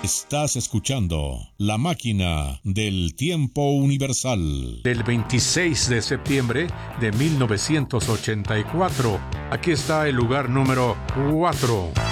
Estás escuchando La Máquina del Tiempo Universal. Del 26 de septiembre de 1984. Aquí está el lugar número 4.